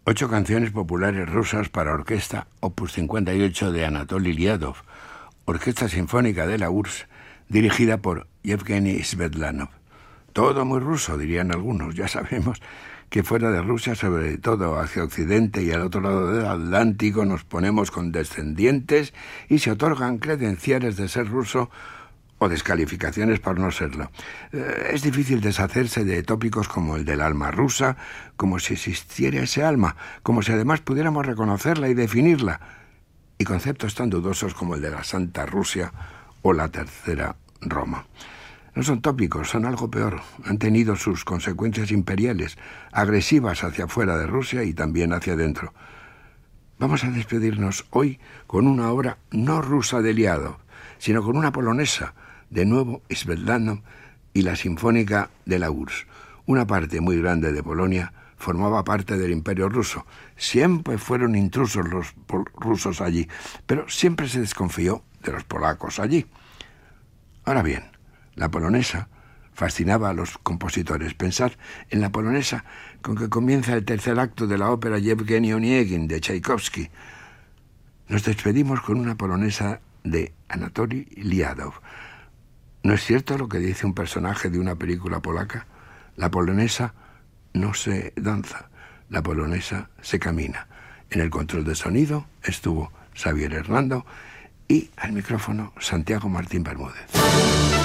8 canciones populares rusas para orquesta, opus 58 de Anatoly Liadov, Orquesta Sinfónica de la URSS, dirigida por Yevgeny Svetlanov. Todo muy ruso, dirían algunos. Ya sabemos que fuera de Rusia, sobre todo hacia Occidente y al otro lado del Atlántico, nos ponemos condescendientes y se otorgan credenciales de ser ruso o descalificaciones por no serlo. Es difícil deshacerse de tópicos como el del alma rusa, como si existiera ese alma, como si además pudiéramos reconocerla y definirla, y conceptos tan dudosos como el de la Santa Rusia o la Tercera Roma. No son tópicos, son algo peor. Han tenido sus consecuencias imperiales, agresivas hacia afuera de Rusia y también hacia adentro. Vamos a despedirnos hoy con una obra no rusa de Liadov, sino con una polonesa, de nuevo Svetlanov y la Sinfónica de la URSS. Una parte muy grande de Polonia formaba parte del Imperio ruso. Siempre fueron intrusos los rusos allí, pero siempre se desconfió de los polacos allí. Ahora bien, la polonesa fascinaba a los compositores. Pensad en la polonesa con que comienza el tercer acto de la ópera Yevgeny Onegin de Tchaikovsky. Nos despedimos con una polonesa de Anatoly Liadov. ¿No es cierto lo que dice un personaje de una película polaca? La polonesa no se danza, la polonesa se camina. En el control de sonido estuvo Xavier Hernando y al micrófono Santiago Martín Bermúdez.